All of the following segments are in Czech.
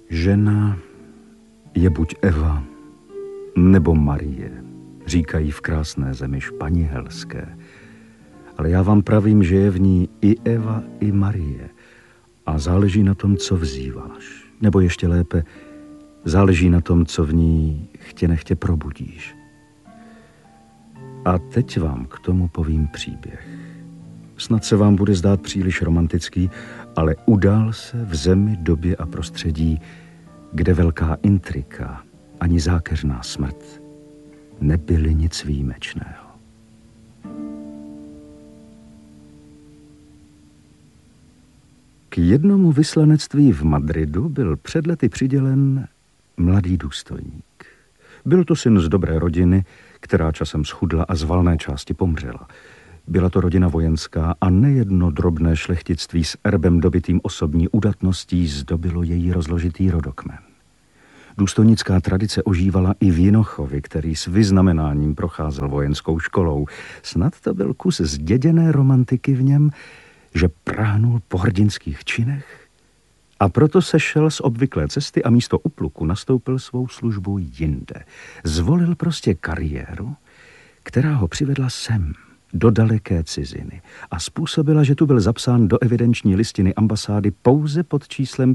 Žena je buď Eva, nebo Marie, říkají v krásné zemi španělské. Ale já vám pravím, že je v ní i Eva, i Marie. A záleží na tom, co vzýváš. Nebo ještě lépe, záleží na tom, co v ní chtě nechtě probudíš. A teď vám k tomu povím příběh. Snad se vám bude zdát příliš romantický, ale udál se v zemi, době a prostředí, kde velká intrika ani zákeřná smrt nebyly nic výjimečného. K jednomu vyslanectví v Madridu byl před lety přidělen mladý důstojník. Byl to syn z dobré rodiny, která časem schudla a z valné části pomřela. Byla to rodina vojenská a nejedno drobné šlechtictví s erbem dobitým osobní udatností zdobilo její rozložitý rodokmen. Důstojnická tradice ožívala i v Jinochovi, který s vyznamenáním procházel vojenskou školou. Snad to byl kus zděděné romantiky v něm, že prahnul po hrdinských činech a proto sešel z obvyklé cesty a místo upluku nastoupil svou službu jinde. Zvolil prostě kariéru, která ho přivedla sem, do daleké ciziny a způsobila, že tu byl zapsán do evidenční listiny ambasády pouze pod číslem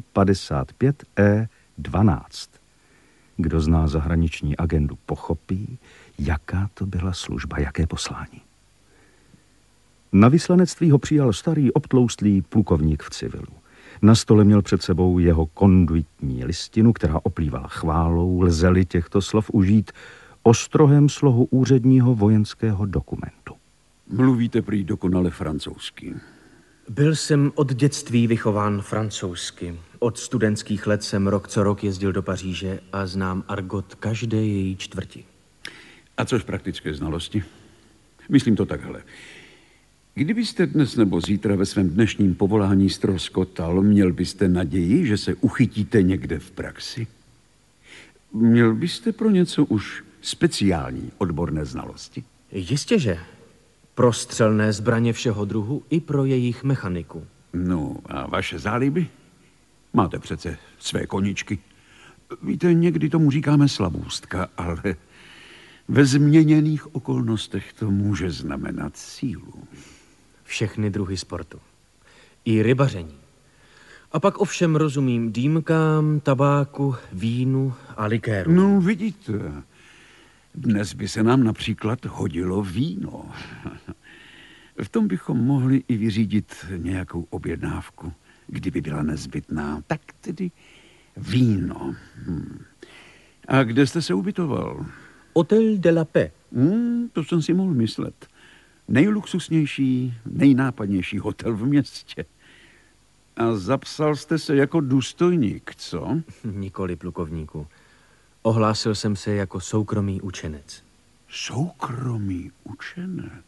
55E12. Kdo zná zahraniční agendu, pochopí, jaká to byla služba, jaké poslání. Na vyslanectví ho přijal starý obtloustlý plukovník v civilu. Na stole měl před sebou jeho konduitní listinu, která oplývala chválou, lze-li těchto slov užít ostrohem slohu úředního vojenského dokumentu. Mluvíte prý dokonale francouzsky. Byl jsem od dětství vychován francouzsky. Od studentských let jsem rok co rok jezdil do Paříže a znám argot každé její čtvrti. A což praktické znalosti? Myslím to takhle. Kdybyste dnes nebo zítra ve svém dnešním povolání ztroskotal, měl byste naději, že se uchytíte někde v praxi? Měl byste pro něco už speciální odborné znalosti? Jistěže. Pro střelné zbraně všeho druhu i pro jejich mechaniku. No a vaše záliby? Máte přece své koničky. Víte, někdy tomu říkáme slabůstka, ale ve změněných okolnostech to může znamenat sílu. Všechny druhy sportu. I rybaření. A pak ovšem rozumím dýmkám, tabáku, vínu a likéru. No, vidíte, dnes by se nám například hodilo víno. V tom bychom mohli i vyřídit nějakou objednávku, kdyby byla nezbytná. Tak tedy víno. A kde jste se ubytoval? Hotel de la Paix. To jsem si mohl myslet. Nejluxusnější, nejnápadnější hotel v městě. A zapsal jste se jako důstojník, co? Nikoli, plukovníku. Ohlásil jsem se jako soukromý učenec. Soukromý učenec?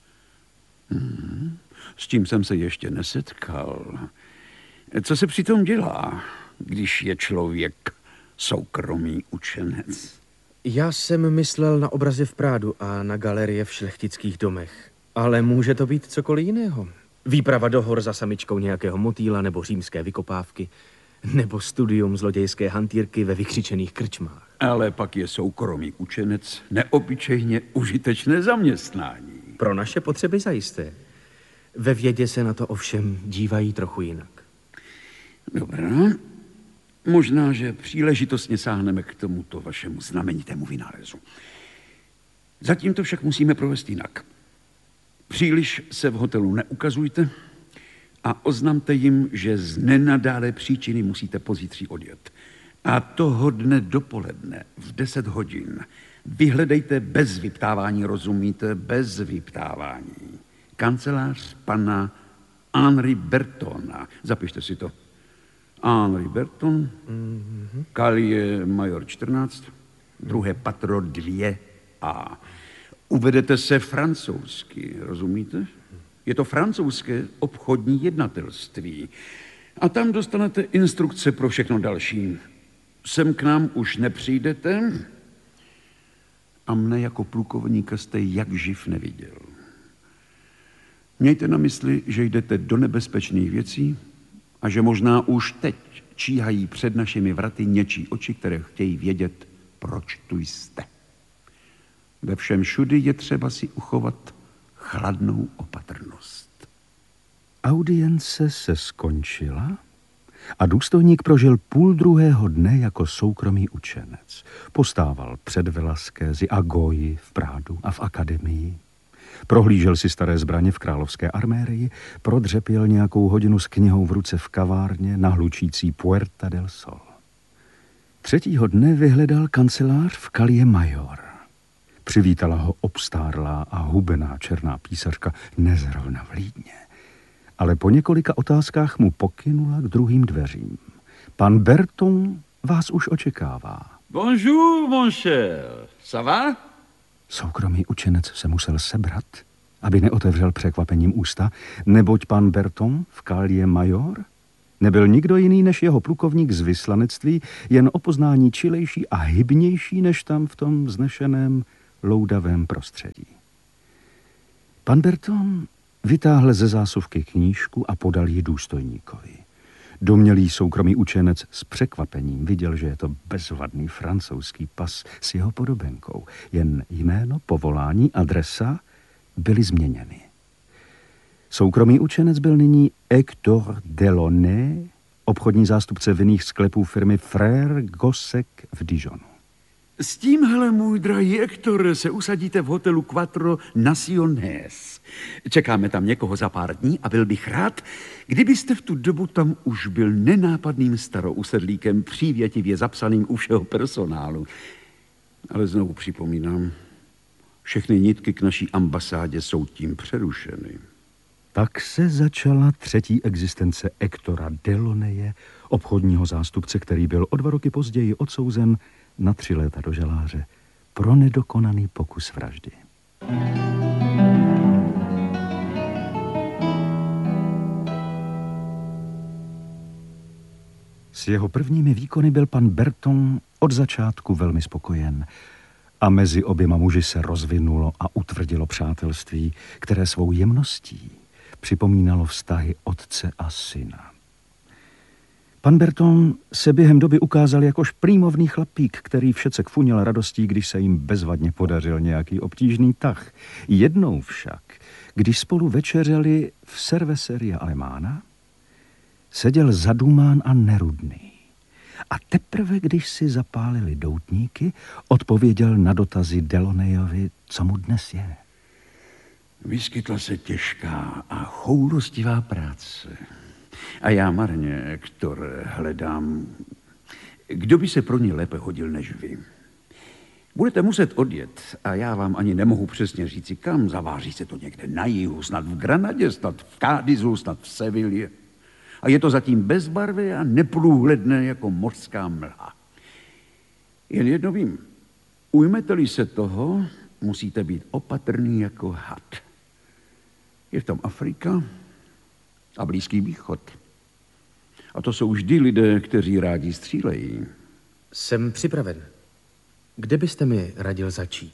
S tím jsem se ještě nesetkal. Co se přitom dělá, když je člověk soukromý učenec? Já jsem myslel na obrazy v Prádu a na galerie v šlechtických domech. Ale může to být cokoliv jiného. Výprava do hor za samičkou nějakého motýla nebo římské vykopávky. Nebo studium zlodějské hantýrky ve vykřičených krčmách. Ale pak je soukromý učenec neobyčejně užitečné zaměstnání. Pro naše potřeby zajisté. Ve vědě se na to ovšem dívají trochu jinak. Dobrá. Možná, že příležitostně sáhneme k tomuto vašemu znamenitému vynálezu. Zatím to však musíme provést jinak. Příliš se v hotelu neukazujte a oznamte jim, že z nenadále příčiny musíte pozítří odjet. A toho dne dopoledne v 10 hodin vyhledejte bez vyptávání, rozumíte? Bez vyptávání. Kancelář pana Henri Bertona. Zapište si to. Henri Berton, Calie Major 14, druhé patro 2A. Uvedete se francouzsky, rozumíte? Je to francouzské obchodní jednatelství. A tam dostanete instrukce pro všechno další. Sem k nám už nepřijdete a mne jako plukovníka jste jak živ neviděl. Mějte na mysli, že jdete do nebezpečných věcí a že možná už teď číhají před našimi vraty něčí oči, které chtějí vědět, proč tu jste. Ve všem všudy je třeba si uchovat chladnou opatrnost. Audience se skončila a důstojník prožil 1,5 dne jako soukromý učenec. Postával před Velaskézy a Goyi v Prádu a v akademii. Prohlížel si staré zbraně v královské armérii, prodřepěl nějakou hodinu s knihou v ruce v kavárně na hlučící Puerta del Sol. 3. dne vyhledal kancelář v Calle Mayor. Přivítala ho obstárlá a hubená černá písařka nezrovna vlídně. Ale po několika otázkách mu pokynula k druhým dveřím. Pan Berton vás už očekává. Bonjour, mon cher. Ça va? Soukromý učenec se musel sebrat, aby neotevřel překvapením ústa, neboť pan Berton v Calle Mayor nebyl nikdo jiný než jeho plukovník z vyslanectví, jen o poznání čilejší a hybnější než tam v tom vznešeném loudavém prostředí. Pan Berton vytáhl ze zásuvky knížku a podal ji důstojníkovi. Domnělý soukromý učenec s překvapením viděl, že je to bezvadný francouzský pas s jeho podobenkou. Jen jméno, povolání, adresa byly změněny. Soukromý učenec byl nyní Hector Delaunay, obchodní zástupce vinných sklepů firmy Frère Gossec v Dijonu. S tímhle, můj drahý Hector, se usadíte v hotelu Quattro Naciones. Čekáme tam někoho za pár dní a byl bych rád, kdybyste v tu dobu tam už byl nenápadným starousedlíkem, přívětivě zapsaným u všeho personálu. Ale znovu připomínám, všechny nitky k naší ambasádě jsou tím přerušeny. Tak se začala 3. existence Hectora Delaunaye, obchodního zástupce, který byl o 2 roky později odsouzen na 3 léta do žaláře pro nedokonaný pokus vraždy. S jeho prvními výkony byl pan Berton od začátku velmi spokojen a mezi oběma muži se rozvinulo a utvrdilo přátelství, které svou jemností připomínalo vztahy otce a syna. Pan Berton se během doby ukázal jakož prýmovný chlapík, který všecek funěl radostí, když se jim bezvadně podařil nějaký obtížný tah. Jednou však, když spolu večeřeli v Cerveceria Alemána, seděl zadumán a nerudný. A teprve, když si zapálili doutníky, odpověděl na dotazy Delaunayovi, co mu dnes je. Vyskytla se těžká a choulostivá práce. A já marně, Hector, hledám, kdo by se pro ně lépe hodil než vy. Budete muset odjet a já vám ani nemohu přesně říci kam. Zaváří se to někde na jihu, snad v Granadě, snad v Cádizu, snad v Sevilě. A je to zatím bezbarvé a neprůhledné jako mořská mlha. Jen jedno vím, ujmete-li se toho, musíte být opatrný jako had. Je v tom Afrika a Blízký východ. A to jsou vždy lidé, kteří rádi střílejí. Jsem připraven. Kde byste mi radil začít?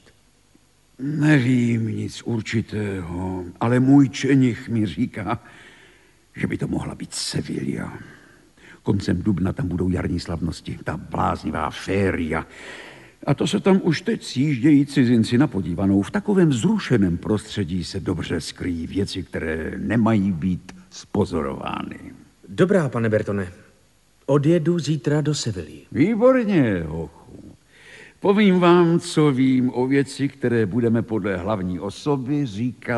Nevím nic určitého, ale můj čenich mi říká, že by to mohla být Sevilla. Koncem dubna tam budou jarní slavnosti, ta bláznivá féria. A to se tam už teď sjíždějí cizinci na podívanou. V takovém vzrušeném prostředí se dobře skryjí věci, které nemají být spozorovány. Dobrá, pane Bertone. Odjedu zítra do Sevilly. Výborně, hochu. Povím vám, co vím o věci, které budeme podle hlavní osoby říkat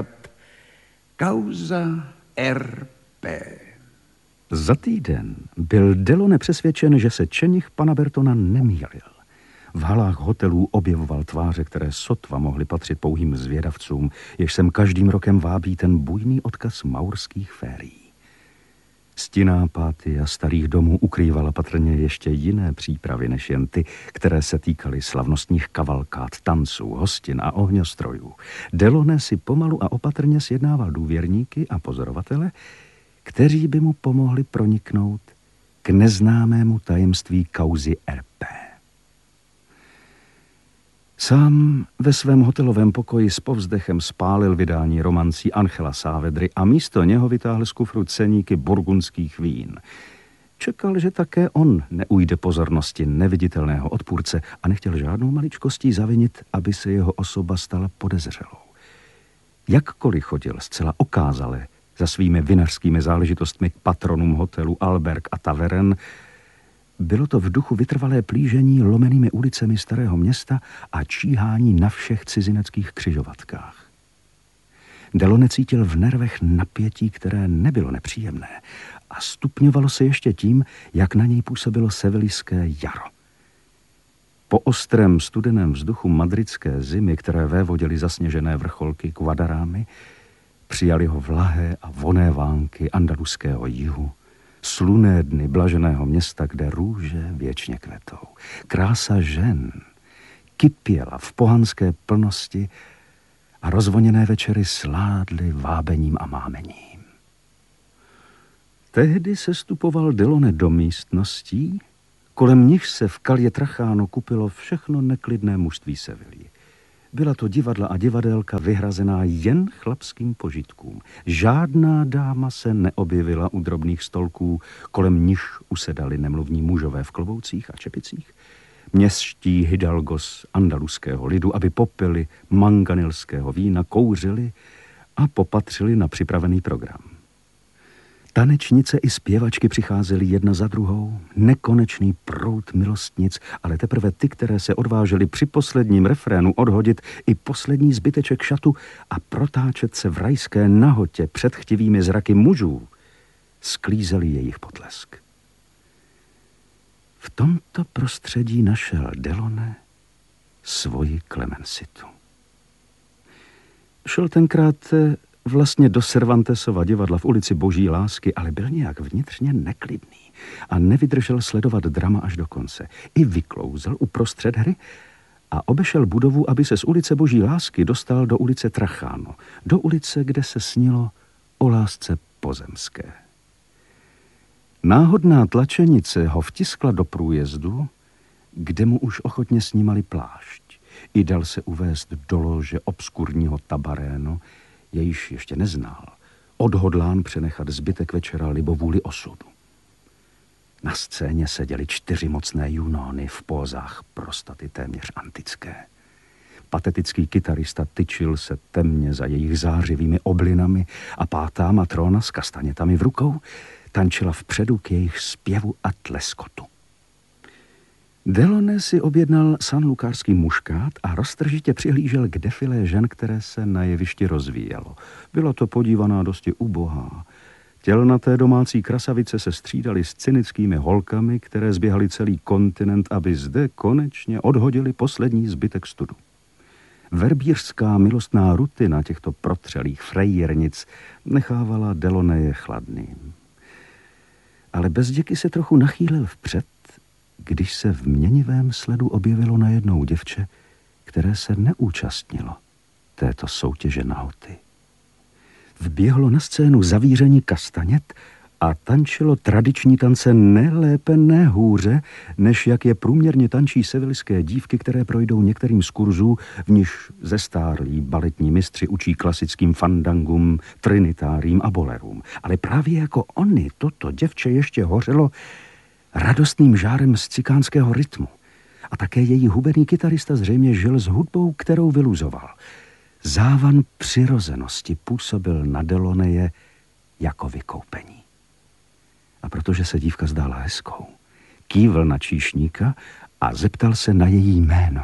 kauza R.P. Za týden byl Delaunay přesvědčen, že se čenich pana Bertona nemýlil. V halách hotelů objevoval tváře, které sotva mohly patřit pouhým zvědavcům, jež sem každým rokem vábí ten bujný odkaz maurských férií. Stinná páty a starých domů ukrývala patrně ještě jiné přípravy, než jen ty, které se týkaly slavnostních kavalkád, tanců, hostin a ohňostrojů. Delaunay si pomalu a opatrně sjednával důvěrníky a pozorovatele, kteří by mu pomohli proniknout k neznámému tajemství kauzy R.P. Sám ve svém hotelovém pokoji s povzdechem spálil vydání romancí Angela Saavedry a místo něho vytáhl z kufru ceníky burgundských vín. Čekal, že také on neujde pozornosti neviditelného odpůrce a nechtěl žádnou maličkostí zavinit, aby se jeho osoba stala podezřelou. Jakkoliv chodil zcela okázale za svými vinařskými záležitostmi k patronům hotelu Alberg a Taveren, bylo to v duchu vytrvalé plížení lomenými ulicemi starého města a číhání na všech cizineckých křižovatkách. Delaunay cítil v nervech napětí, které nebylo nepříjemné a stupňovalo se ještě tím, jak na něj působilo sevilijské jaro. Po ostrém studeném vzduchu madridské zimy, které vévodily zasněžené vrcholky Guadarámy, přijali ho vlahé a vonné vánky andaluského jihu, slunné dny blaženého města, kde růže věčně kvetou. Krása žen kypěla v pohanské plnosti a rozvoněné večery sládly vábením a mámením. Tehdy se stupoval Delaunay do místností, kolem nich se v Calle Trajano kupilo všechno neklidné mužství Sevilly. Byla to divadla a divadélka vyhrazená jen chlapským požitkům. Žádná dáma se neobjevila u drobných stolků, kolem nich usedali nemluvní mužové v kloboucích a čepicích. Městští hidalgos andaluského lidu, aby popili manganilského vína, kouřili a popatřili na připravený program. Tanečnice i zpěvačky přicházely jedna za druhou, nekonečný proud milostnic, ale teprve ty, které se odvážely při posledním refrénu odhodit i poslední zbyteček šatu a protáčet se v rajské nahotě před chtivými zraky mužů, sklízeli jejich potlesk. V tomto prostředí našel Delaunay svoji Clemencitu. Šel tenkrát vlastně do Cervantesova divadla v ulici Boží lásky, ale byl nějak vnitřně neklidný a nevydržel sledovat drama až do konce. I vyklouzel uprostřed hry a obešel budovu, aby se z ulice Boží lásky dostal do ulice Trajano, do ulice, kde se snilo o lásce pozemské. Náhodná tlačenice ho vtiskla do průjezdu, kde mu už ochotně snímali plášť. I dal se uvést do lože obskurního tabarénu, jejíž ještě neznal, odhodlán přenechat zbytek večera libovůli osudu. Na scéně seděly 4 mocné junony v pózách prostaty téměř antické. Patetický kytarista tyčil se temně za jejich zářivými oblinami a 5. matrona s kastanětami v rukou tančila vpředu k jejich zpěvu a tleskotu. Delaunay si objednal sanlukárský muškát a roztržitě přihlížel k defilé žen, které se na jevišti rozvíjelo. Byla to podívaná dosti ubohá. Tělnaté domácí krasavice se střídaly s cynickými holkami, které zběhaly celý kontinent, aby zde konečně odhodili poslední zbytek studu. Verbířská milostná rutina těchto protřelých frejírnic nechávala Delaunaye chladným. Ale bezděky se trochu nachýlil vpřed, když se v měnivém sledu objevilo najednou děvče, které se neúčastnilo této soutěže nahoty. Vběhlo na scénu zavíření kastanět a tančilo tradiční tance ne lépe, ne hůře, než jak je průměrně tančí sevilské dívky, které projdou některým z kurzů, v nichž zestárlí baletní mistři učí klasickým fandangům, trinitárím a bolerům. Ale právě jako oni toto děvče ještě hořelo radostným žárem z cikánského rytmu. A také její hubený kytarista zřejmě žil s hudbou, kterou vyluzoval. Závan přirozenosti působil na Delaunaye jako vykoupení. A protože se dívka zdála hezkou, kývl na číšníka a zeptal se na její jméno.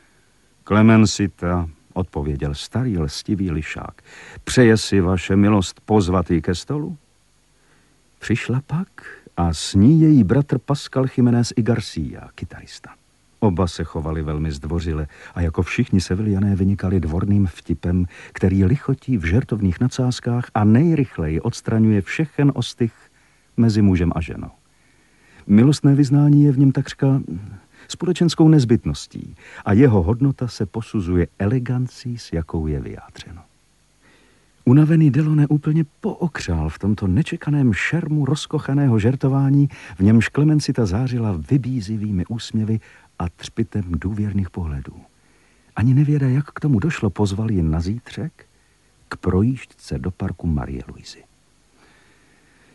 Clemencita, odpověděl starý lstivý lišák. Přeje si vaše milost pozvat ji ke stolu? Přišla pak a s ní její bratr Pascal Jiménez y García, kytarista. Oba se chovali velmi zdvořile a jako všichni Seviliané vynikali dvorným vtipem, který lichotí v žertovných nadsázkách a nejrychleji odstraňuje všechen ostych mezi mužem a ženou. Milostné vyznání je v něm takřka společenskou nezbytností a jeho hodnota se posuzuje elegancí, s jakou je vyjádřeno. Unavený Delaunay úplně pookřál v tomto nečekaném šermu rozkochaného žertování, v němž Clemencita zářila vybízivými úsměvy a třpitem důvěrných pohledů. Ani nevěda, jak k tomu došlo, pozval jen na zítřek k projížďce do parku Marie Luisy.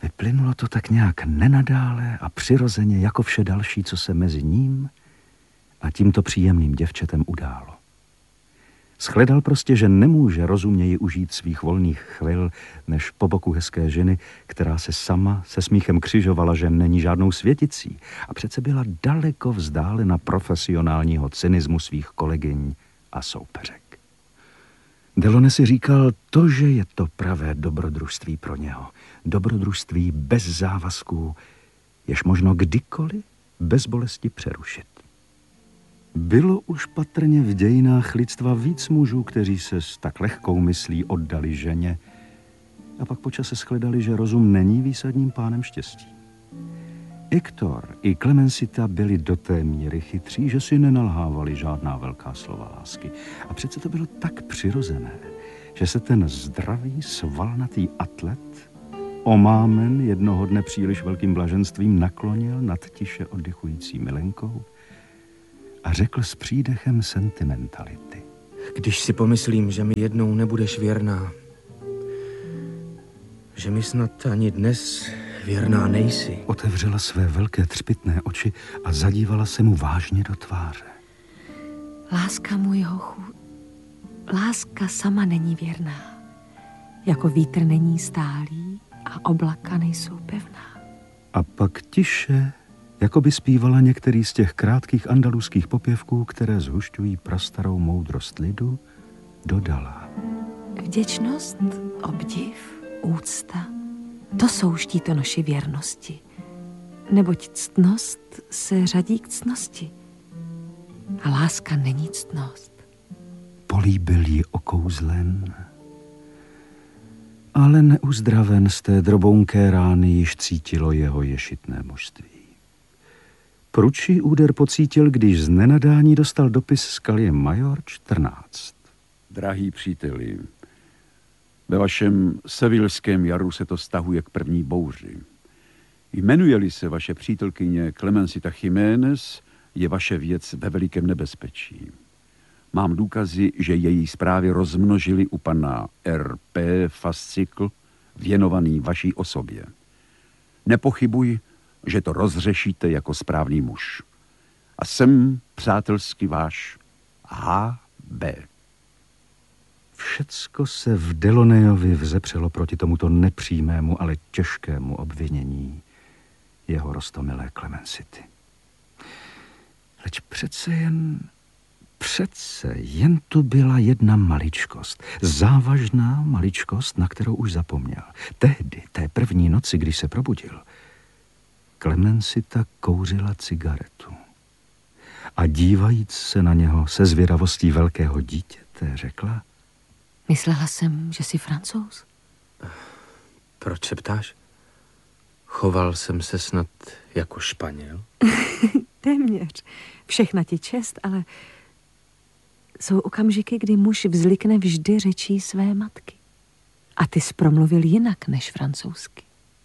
Vyplynulo to tak nějak nenadále a přirozeně jako vše další, co se mezi ním a tímto příjemným děvčetem událo. Shledal prostě, že nemůže rozumněji užít svých volných chvil, než po boku hezké ženy, která se sama se smíchem křižovala, že není žádnou světicí a přece byla daleko vzdálena profesionálního cynismu svých kolegyň a soupeřek. Delaunay si říkal to, že je to pravé dobrodružství pro něho. Dobrodružství bez závazků, jež možno kdykoliv bez bolesti přerušit. Bylo už patrně v dějinách lidstva víc mužů, kteří se s tak lehkou myslí oddali ženě a pak po čase shledali, že rozum není výsadním pánem štěstí. Hector i Clemencita byli do té míry chytří, že si nenalhávali žádná velká slova lásky. A přece to bylo tak přirozené, že se ten zdravý, svalnatý atlet, omámen jednoho dne příliš velkým blaženstvím, naklonil nad tiše oddychující milenkou a řekl s přídechem sentimentality. Když si pomyslím, že mi jednou nebudeš věrná, že mi snad ani dnes věrná nejsi. Otevřela své velké třpytné oči a zadívala se mu vážně do tváře. Láska, můj hochu, láska sama není věrná. Jako vítr není stálý a oblaka nejsou pevná. A pak tiše, jako by zpívala některý z těch krátkých andaluských popěvků, které zhušťují prastarou moudrost lidu, dodala. Vděčnost, obdiv, úcta, to jsou štítonoši věrnosti. Neboť ctnost se řadí k ctnosti. A láska není ctnost. Políbil ji okouzlen, ale neuzdraven z té drobounké rány již cítilo jeho ješitné mužství. Prudší úder pocítil, když z nenadání dostal dopis z Kalie Major 14. Drahý příteli, ve vašem sevilském jaru se to stahuje k první bouři. Jmenuje-li se vaše přítelkyně Clemencita Jiménez, je vaše věc ve velikém nebezpečí. Mám důkazy, že její zprávy rozmnožili u pana R.P. fascikl věnovaný vaší osobě. Nepochybuj, že to rozřešíte jako správný muž. A jsem přátelsky váš H.B. Všecko se v Delaunayovi vzepřelo proti tomuto nepřímému, ale těžkému obvinění jeho roztomilé Clemencity. Leč přece jen tu byla jedna maličkost, závažná maličkost, na kterou už zapomněl. Tehdy, té první noci, když se probudil, Clemencita kouřila cigaretu a dívajíc se na něho se zvědavostí velkého dítěte, řekla: Myslela jsem, že jsi Francouz. Proč se ptáš? Choval jsem se snad jako Španěl? Téměř. Všechna ti čest, ale jsou okamžiky, kdy muž vzlikne vždy řečí své matky. A ty jsi promluvil jinak než francouzsky.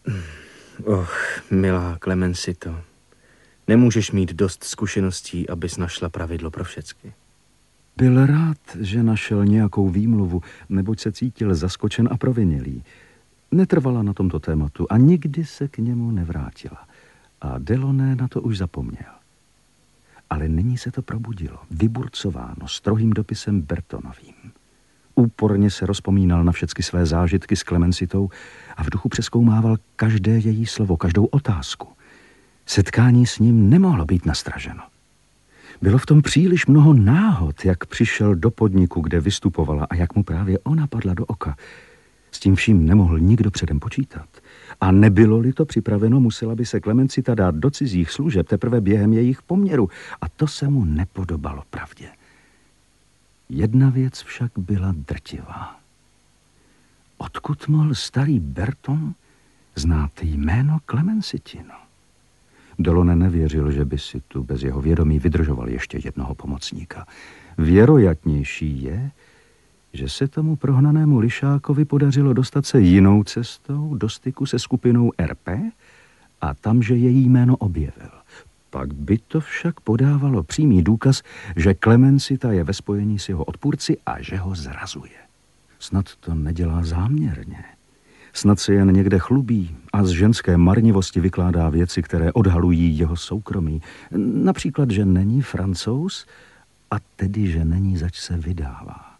Milá Clemencito, nemůžeš mít dost zkušeností, abys našla pravidlo pro všecky. Byl rád, že našel nějakou výmluvu, neboť se cítil zaskočen a provinilý. Netrvala na tomto tématu a nikdy se k němu nevrátila. A Delaunay na to už zapomněl. Ale nyní se to probudilo, vyburcováno strohým dopisem Bertonovým. Úporně se rozpomínal na všechny své zážitky s Clemencitou a v duchu přezkoumával každé její slovo, každou otázku. Setkání s ním nemohlo být nastraženo. Bylo v tom příliš mnoho náhod, jak přišel do podniku, kde vystupovala a jak mu právě ona padla do oka. S tím vším nemohl nikdo předem počítat. A nebylo-li to připraveno, musela by se Clemencita dát do cizích služeb teprve během jejich poměru. A to se mu nepodobalo pravdě. Jedna věc však byla drtivá. Odkud mohl starý Berton znát jméno Clemencitino? Delaunay nevěřil, že by si tu bez jeho vědomí vydržoval ještě jednoho pomocníka. Věroятnější je, že se tomu prohnanému lišákovi podařilo dostat se jinou cestou do styku se skupinou RP a tam, že její jméno objevil. Pak by to však podávalo přímý důkaz, že Clemencita je ve spojení s jeho odpůrci a že ho zrazuje. Snad to nedělá záměrně. Snad se jen někde chlubí a z ženské marnivosti vykládá věci, které odhalují jeho soukromí. Například, že není Francouz a tedy, že není, zač se vydává.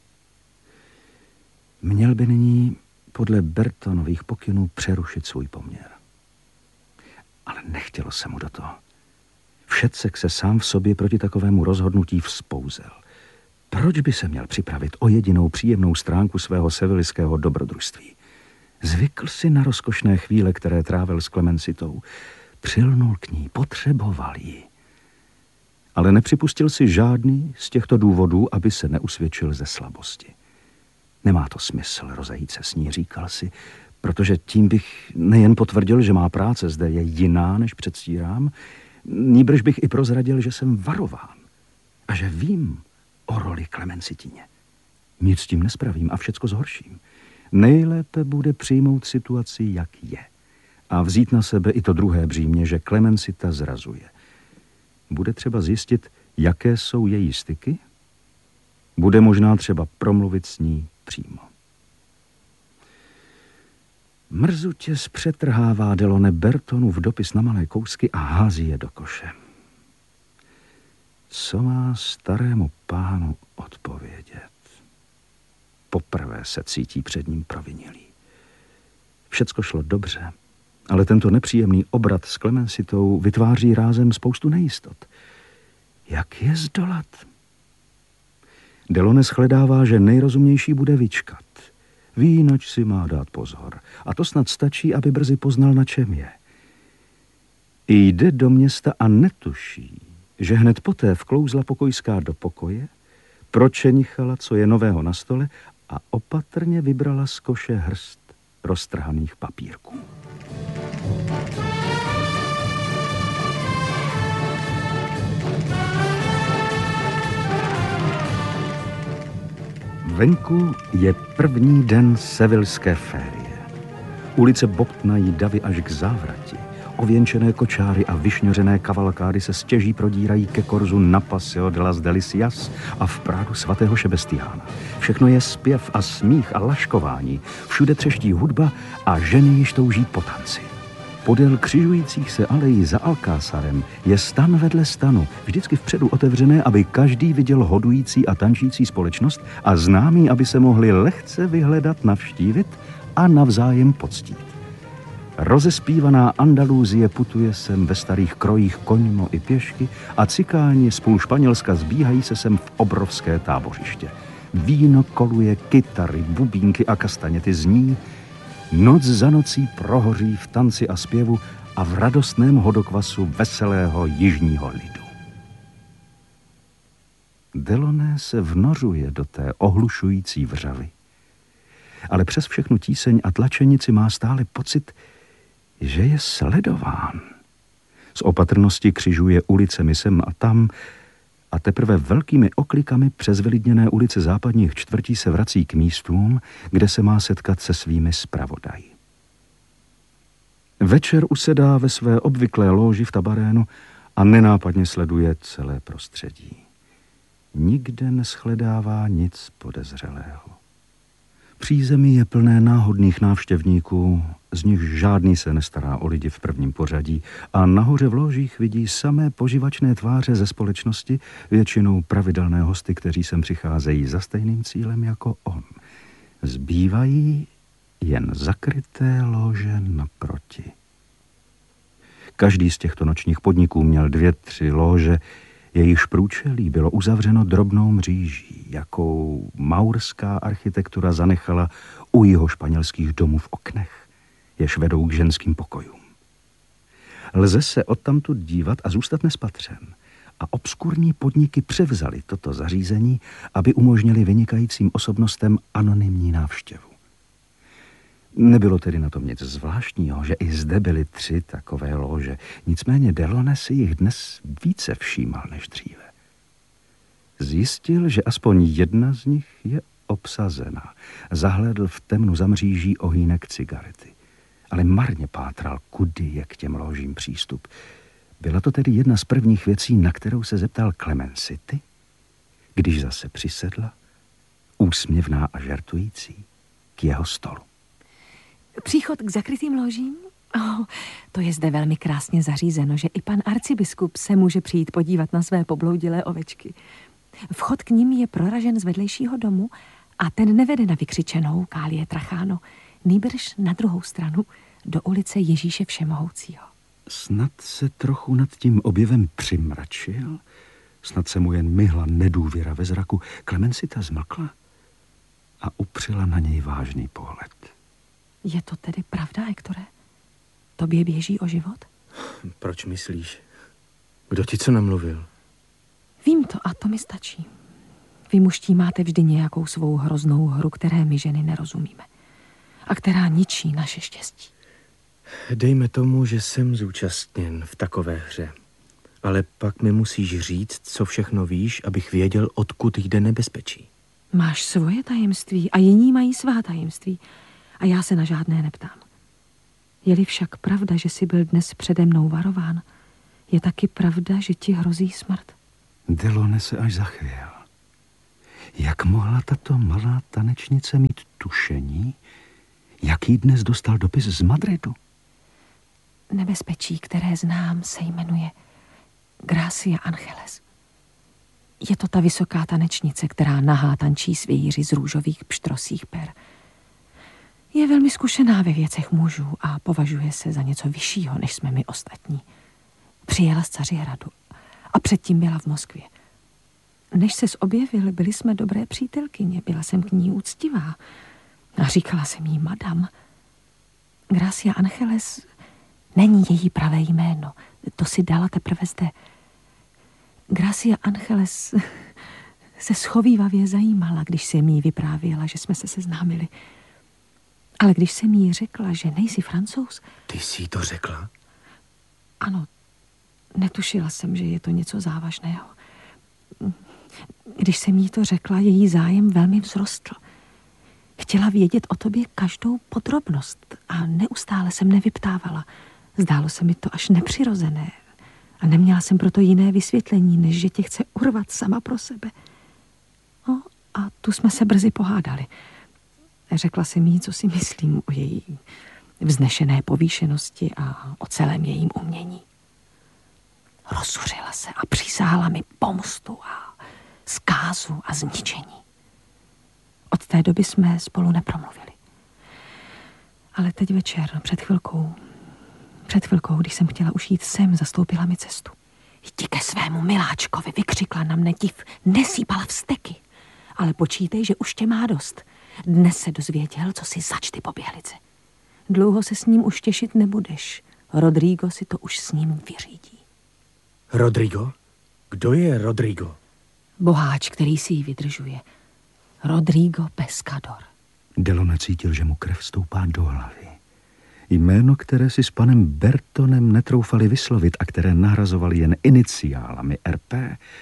Měl by nyní podle Bertonových pokynů přerušit svůj poměr. Ale nechtělo se mu do toho. Všetsek se sám v sobě proti takovému rozhodnutí vzpouzel. Proč by se měl připravit o jedinou příjemnou stránku svého sevilského dobrodružství? Zvykl si na rozkošné chvíle, které trávil s Klemencitou. Přilnul k ní, potřeboval ji. Ale nepřipustil si žádný z těchto důvodů, aby se neusvědčil ze slabosti. Nemá to smysl rozejít se s ní, říkal si, protože tím bych nejen potvrdil, že má práce zde je jiná, než předstírám, nýbrž bych i prozradil, že jsem varován a že vím o roli Klemencitině. Nic s tím nespravím a všecko zhorším. Nejlépe bude přijmout situaci, jak je, a vzít na sebe i to druhé břímě, že Klemencita zrazuje. Bude třeba zjistit, jaké jsou její styky. Bude možná třeba promluvit s ní přímo. Mrzutě zpřetrhává Delone Bertonův dopis na malé kousky a hází je do koše. Co má starému pánu odpovědět? Poprvé se cítí před ním provinilý. Všecko šlo dobře, ale tento nepříjemný obrat s Klemencitou vytváří rázem spoustu nejistot. Jak je zdolat? Delone shledává, že nejrozumnější bude vyčkat. Ví, nač si má dát pozor. A to snad stačí, aby brzy poznal, na čem je. Jde do města a netuší, že hned poté vklouzla pokojská do pokoje, pročenichala, co je nového na stole, a opatrně vybrala z koše hrst roztrhaných papírků. Venku je první den sevilské férie. Ulice bobtnají davy až k závrati. Ověnčené kočáry a vyšňořené kavalkády se stěží prodírají ke korzu na Paseo de las Delicias a v Prádu svatého Šebestiána. Všechno je zpěv a smích a laškování. Všude třeští hudba a ženy již touží po tanci. Podél křižujících se alejí za Alcázarem je stan vedle stanu, vždycky vpředu otevřené, aby každý viděl hodující a tančící společnost a známí, aby se mohli lehce vyhledat, navštívit a navzájem poctít. Rozespívaná Andalúzie putuje sem ve starých krojích koňmo i pěšky a cikáni z půl Španělska zbíhají se sem v obrovské tábořiště. Víno koluje, kytary, bubínky a kastaněty zní, noc za nocí prohoří v tanci a zpěvu a v radostném hodokvasu veselého jižního lidu. Delone se vnořuje do té ohlušující vřavy, ale přes všechnu tíseň a tlačenici má stále pocit, že je sledován. Z opatrnosti křižuje ulicemi sem a tam a teprve velkými oklikami přes vylidněné ulice západních čtvrtí se vrací k místům, kde se má setkat se svými zpravodaji. Večer usedá ve své obvyklé lóži v tabarénu a nenápadně sleduje celé prostředí. Nikde neschledává nic podezřelého. Přízemí je plné náhodných návštěvníků, z nich žádný se nestará o lidi v prvním pořadí a nahoře v ložích vidí samé poživačné tváře ze společnosti, většinou pravidelné hosty, kteří sem přicházejí za stejným cílem jako on. Zbývají jen zakryté lože naproti. Každý z těchto nočních podniků měl 2-3 lože, jejichž průčelí bylo uzavřeno drobnou mříží, jakou maurská architektura zanechala u jihošpanělských domů v oknech, jež vedou k ženským pokojům. Lze se odtamtud dívat a zůstat nespatřen. A obskurní podniky převzaly toto zařízení, aby umožnili vynikajícím osobnostem anonymní návštěvu. Nebylo tedy na tom nic zvláštního, že i zde byly 3 takové lože. Nicméně Delone si jich dnes více všímal než dříve. Zjistil, že aspoň jedna z nich je obsazena. Zahlédl v temnu za mříží ohýnek cigarety. Ale marně pátral, kudy je k těm ložím přístup. Byla to tedy jedna z prvních věcí, na kterou se zeptal Klemencity, když zase přisedla, úsměvná a žertující, k jeho stolu. Příchod k zakrytým ložím? Oh, to je zde velmi krásně zařízeno, že i pan arcibiskup se může přijít podívat na své pobloudilé ovečky. Vchod k nim je proražen z vedlejšího domu a ten nevede na vykřičenou Kálie Tracháno, nýbrž na druhou stranu do ulice Ježíše Všemohoucího. Snad se trochu nad tím objevem přimračil, snad se mu jen myhla nedůvěra ve zraku. Clemencita zmlkla a upřela na něj vážný pohled. Je to tedy pravda, Hektore? Tobě běží o život? Proč myslíš? Kdo ti co namluvil? Vím to a to mi stačí. Vy mužtí máte vždy nějakou svou hroznou hru, které my ženy nerozumíme. A která ničí naše štěstí. Dejme tomu, že jsem zúčastněn v takové hře. Ale pak mi musíš říct, co všechno víš, abych věděl, odkud jde nebezpečí. Máš svoje tajemství a jiní mají svá tajemství. A já se na žádné neptám. Je-li však pravda, že jsi byl dnes přede mnou varován, je taky pravda, že ti hrozí smrt. Delone se až zachvěl. Jak mohla tato malá tanečnice mít tušení, jaký dnes dostal dopis z Madridu? Nebezpečí, které znám, se jmenuje Gracia Angeles. Je to ta vysoká tanečnice, která nahá tančí s vějíři z růžových pštrosích per. Je velmi zkušená ve věcech mužů a považuje se za něco vyššího, než jsme my ostatní. Přijela z Cařihradu a předtím byla v Moskvě. Než ses objevil, byli jsme dobré přítelkyně, byla jsem k ní úctivá a říkala jsem jí madam. Gracia Angeles není její pravé jméno, to si dala teprve zde. Gracia Angeles se schovívavě zajímala, když jsem jí vyprávěla, že jsme se seznámili. Ale když jsem jí řekla, že nejsi Francouz... Ty jsi to řekla? Ano, netušila jsem, že je to něco závažného. Když jsem jí to řekla, její zájem velmi vzrostl. Chtěla vědět o tobě každou podrobnost a neustále jsem nevyptávala. Zdálo se mi to až nepřirozené a neměla jsem proto jiné vysvětlení, než že tě chce urvat sama pro sebe. No a tu jsme se brzy pohádali. Řekla jsem jí, co si myslím o její vznešené povýšenosti a o celém jejím umění. Rozzuřila se a přísahala mi pomstu a zkázu a zničení. Od té doby jsme spolu nepromluvili. Ale teď večer, před chvilkou, když jsem chtěla už jít sem, zastoupila mi cestu. Jdi ke svému miláčkovi, vykřikla na mne div, nesýpala vzteky. Ale počítej, že už tě má dost. Dnes se dozvěděl, co si zač ty poběhlice. Dlouho se s ním už těšit nebudeš. Rodrigo si to už s ním vyřídí. Rodrigo? Kdo je Rodrigo? Boháč, který si ji vydržuje. Rodrigo Pescador. Delone cítil, že mu krev stoupá do hlavy. Jméno, které si s panem Bertonem netroufali vyslovit a které nahrazovali jen iniciálami RP,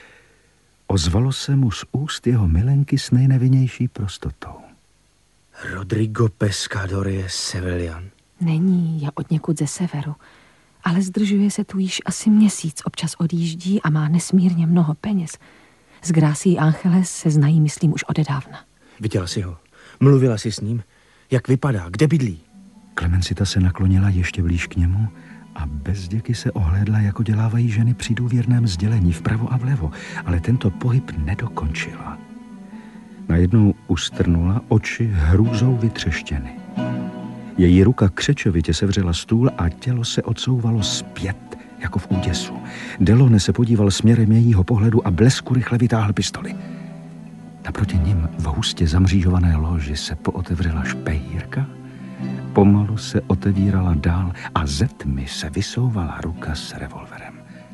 ozvalo se mu z úst jeho milenky s nejnevinnější prostotou. Rodrigo Pescador je Sevilian. Není, je odněkud ze severu, ale zdržuje se tu již asi měsíc, občas odjíždí a má nesmírně mnoho peněz. S Gracií Angeles se znají, myslím, už odedávna. Viděla jsi ho? Mluvila jsi s ním? Jak vypadá? Kde bydlí? Clemencita se naklonila ještě blíž k němu a bez děky se ohlédla, jako dělávají ženy při důvěrném sdělení vpravo a vlevo, ale tento pohyb nedokončila. Najednou ustrnula, oči hrůzou vytřeštěny. Její ruka křečovitě sevřela stůl a tělo se odsouvalo zpět, jako v úděsu. Delone se podíval směrem jejího pohledu a blesku rychle vytáhl pistoli. Naproti nim v hustě zamřížované loži se pootevřela špejírka, pomalu se otevírala dál a ze tmy se vysouvala ruka s revolverem.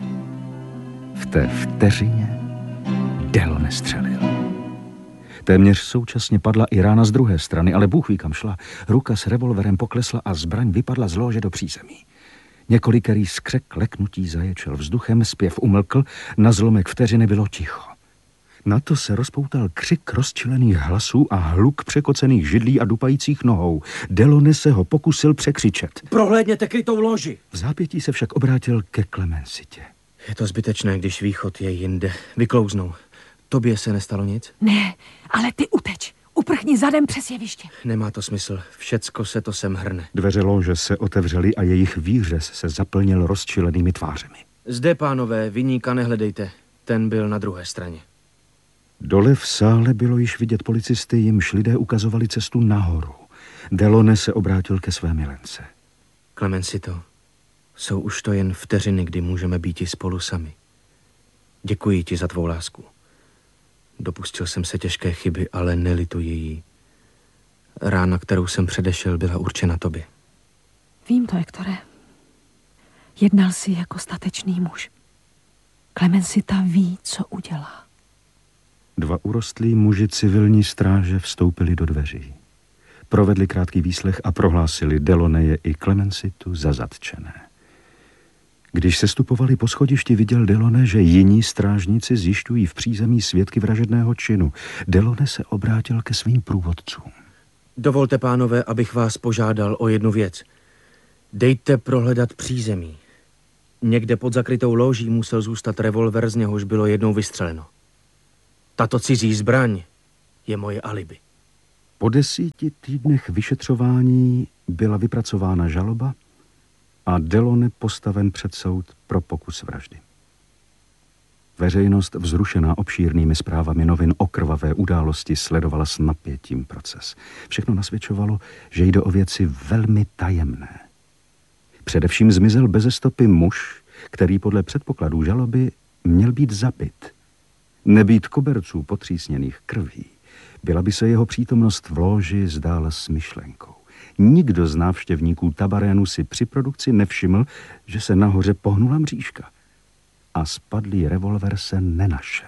V té vteřině Delone střelil. Téměř současně padla i rána z druhé strany, ale Bůh ví, kam šla. Ruka s revolverem poklesla a zbraň vypadla z lože do přízemí. Několikerý skřek leknutí zaječel vzduchem, zpěv umlkl, na zlomek vteřiny bylo ticho. Na to se rozpoutal křik rozčilených hlasů a hluk překocených židlí a dupajících nohou. Delone se ho pokusil překřičet. Prohlédněte krytou loži! V zápětí se však obrátil ke Clemencitě. Je to zbytečné, když východ je jinde. Vyklouznou. Tobě se nestalo nic? Ne, ale ty Uprchni zadem přes jeviště. Nemá to smysl. Všecko se to sem hrne. Dveře lože se otevřely a jejich výřez se zaplnil rozčilenými tvářemi. Zde, pánové, viníka nehledejte. Ten byl na druhé straně. Dole v sále bylo již vidět policisty, jimž lidé ukazovali cestu nahoru. Delaunay se obrátil ke své milence. Clemencito, jsou už to jen vteřiny, kdy můžeme být i spolu sami. Děkuji ti za tvou lásku. Dopustil jsem se těžké chyby, ale nelituji jí. Rána, kterou jsem předešel, byla určena tobě. Vím to, Hektore. Jednal jsi jako statečný muž. Clemencita ví, co udělá. Dva urostlí muži civilní stráže vstoupili do dveří. Provedli krátký výslech a prohlásili Delaunaye i Clemencitu za zatčené. Když se stupovali po schodišti, viděl Delaunay, že jiní strážníci zjišťují v přízemí svědky vražedného činu. Delaunay se obrátil ke svým průvodcům. Dovolte, pánové, abych vás požádal o jednu věc. Dejte prohledat přízemí. Někde pod zakrytou lóží musel zůstat revolver, z něhož bylo jednou vystřeleno. Tato cizí zbraň je moje alibi. Po 10 týdnech vyšetřování byla vypracována žaloba a Delaunay postaven před soud pro pokus vraždy. Veřejnost, vzrušená obšírnými zprávami novin o krvavé události, sledovala s napětím proces. Všechno nasvědčovalo, že jde o věci velmi tajemné. Především zmizel beze stopy muž, který podle předpokladů žaloby měl být zabit. Nebýt koberců potřísněných krví, byla by se jeho přítomnost v lóži zdála smyšlenkou. Nikdo z návštěvníků tabarénu si při produkci nevšiml, že se nahoře pohnula mřížka. A spadlý revolver se nenašel.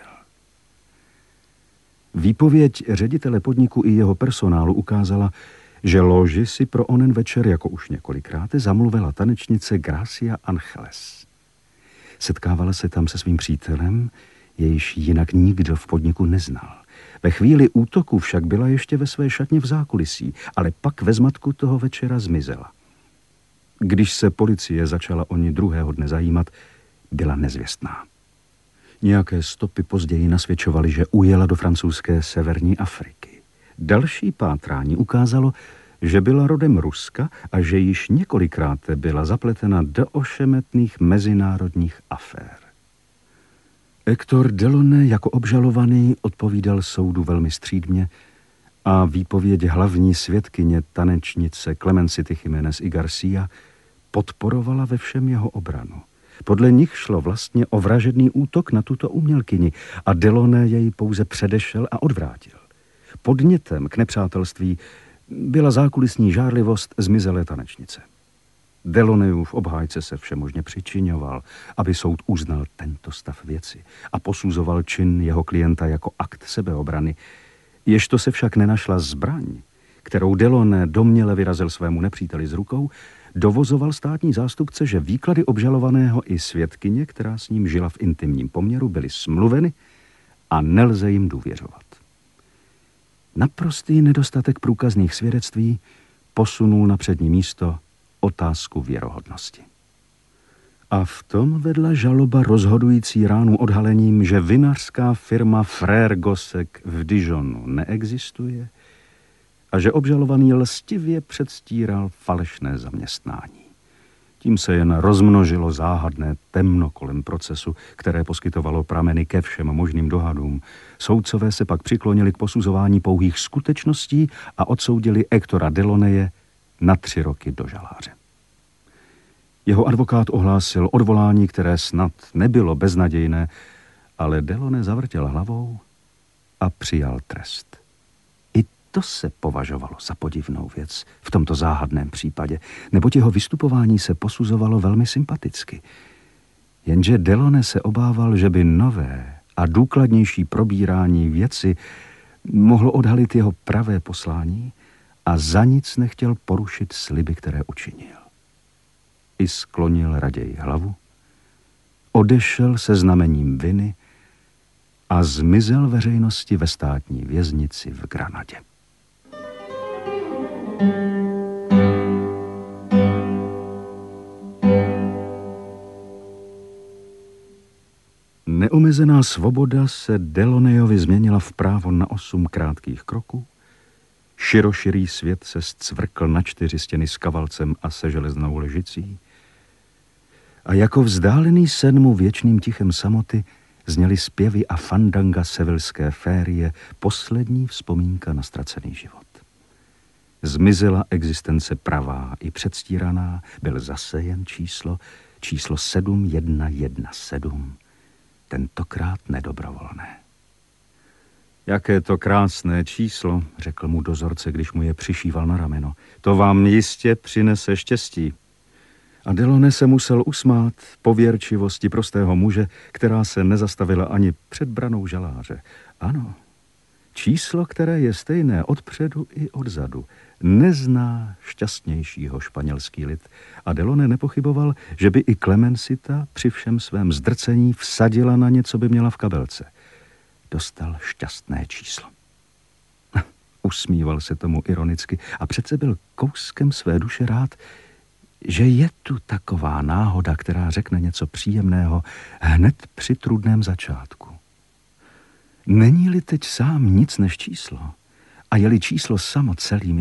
Výpověď ředitele podniku i jeho personálu ukázala, že lóži si pro onen večer, jako už několikrát, zamluvila tanečnice Gracia Angeles. Setkávala se tam se svým přítelem, jejž jinak nikdo v podniku neznal. Ve chvíli útoku však byla ještě ve své šatně v zákulisí, ale pak ve zmatku toho večera zmizela. Když se policie začala o ní druhého dne zajímat, byla nezvěstná. Nějaké stopy později nasvědčovaly, že ujela do francouzské severní Afriky. Další pátrání ukázalo, že byla rodem Ruska a že již několikrát byla zapletena do ošemetných mezinárodních afér. Hector Delaunay jako obžalovaný odpovídal soudu velmi střídmě a výpověď hlavní svědkyně tanečnice Clemencity Jiménez y Garcia podporovala ve všem jeho obranu. Podle nich šlo vlastně o vražedný útok na tuto umělkyni a Delaunay jej pouze předešel a odvrátil. Podnětem k nepřátelství byla zákulisní žárlivost zmizelé tanečnice. Delaunayův obhájce se všemožně přičiňoval, aby soud uznal tento stav věci a posuzoval čin jeho klienta jako akt sebeobrany. Ježto se však nenašla zbraň, kterou Delaunay domněle vyrazil svému nepříteli z rukou, dovozoval státní zástupce, že výklady obžalovaného i svědkyně, která s ním žila v intimním poměru, byly smluveny a nelze jim důvěřovat. Naprostý nedostatek průkazných svědectví posunul na přední místo otázku věrohodnosti. A v tom vedla žaloba rozhodující ránu odhalením, že vinařská firma Frère Gossec v Dijonu neexistuje a že obžalovaný lstivě předstíral falešné zaměstnání. Tím se jen rozmnožilo záhadné temno kolem procesu, které poskytovalo prameny ke všem možným dohadům. Soudcové se pak přiklonili k posuzování pouhých skutečností a odsoudili Hectora Delaunaye na 3 roky do žaláře. Jeho advokát ohlásil odvolání, které snad nebylo beznadějné, ale Delaunay zavrtěl hlavou a přijal trest. I to se považovalo za podivnou věc v tomto záhadném případě, neboť jeho vystupování se posuzovalo velmi sympaticky. Jenže Delaunay se obával, že by nové a důkladnější probírání věci mohlo odhalit jeho pravé poslání a za nic nechtěl porušit sliby, které učinil. I sklonil raději hlavu, odešel se znamením viny a zmizel veřejnosti ve státní věznici v Granadě. Neomezená svoboda se Delaunayovi změnila v právo na 8 krátkých kroků Široširý svět se zcvrkl na 4 stěny s kavalcem a se železnou ležicí. A jako vzdálený sen mu věčným tichem samoty zněly zpěvy a fandanga sevilské férie, poslední vzpomínka na ztracený život. Zmizela existence pravá i předstíraná, byl zase jen číslo 7117, tentokrát nedobrovolné. Jaké to krásné číslo, řekl mu dozorce, když mu je přišíval na rameno. To vám jistě přinese štěstí. A Delaunay se musel usmát pověrčivosti prostého muže, která se nezastavila ani před branou žaláře. Ano, číslo, které je stejné odpředu i odzadu, nezná šťastnějšího španělský lid. A Delaunay nepochyboval, že by i Clemencita při všem svém zdrcení vsadila na něco, by měla v kabelce. Dostal šťastné číslo. Usmíval se tomu ironicky a přece byl kouskem své duše rád, že je tu taková náhoda, která řekne něco příjemného hned při trudném začátku. Není-li teď sám nic než číslo a je-li číslo samo celým